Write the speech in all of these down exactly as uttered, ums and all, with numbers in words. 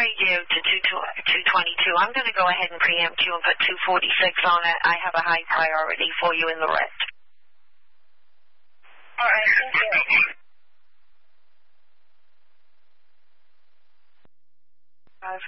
radio to two twenty-two. I'm going to go ahead and preempt you and put two forty-six on it. I have a high priority for you in the red. All right, thank you. Five.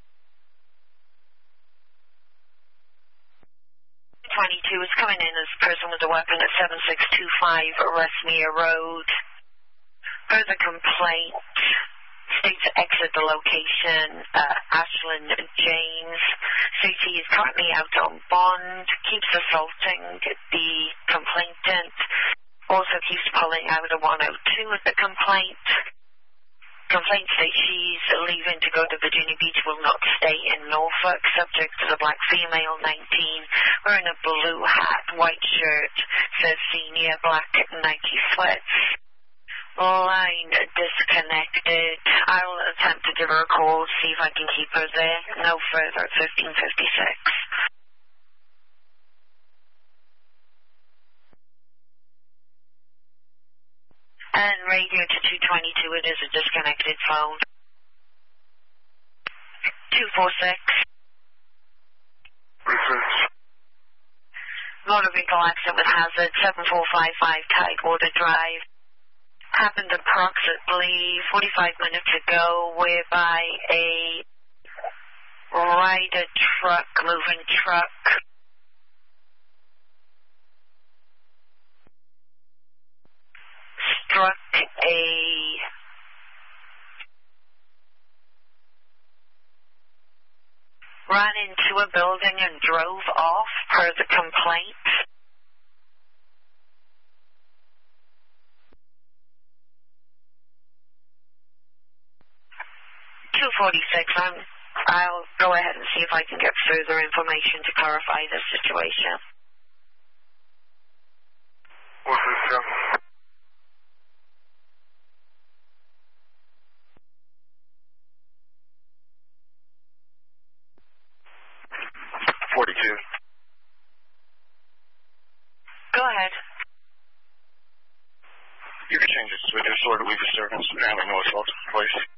twenty-two is coming in as a person with a weapon at seven six two five Resmere Road. Further complaint states to exit the location. Uh, Ashland James states he is currently out on bond, keeps assaulting the complainant, also keeps pulling out a one oh two at the complaint. Complaint states she's leaving to go to Virginia Beach, will not stay in Norfolk. Subject is a black female, nineteen, wearing a blue hat, white shirt, says senior, black Nike sweats. Line disconnected. I'll attempt to give her a call, see if I can keep her there. No further at fifteen fifty-six. And radio to two twenty-two, it is a disconnected phone. two forty-six. Research. Motor vehicle accident with hazard, seven four five five Tidewater Drive. Happened approximately forty-five minutes ago, whereby a rider truck, moving truck, struck a ran into a building and drove off per the complaint. two forty-six, I'm, I'll go ahead and see if I can get further information to clarify the situation. What's this, John? forty-two. Go ahead. You can change it to a disorderly disturbance, apparently no assault took place.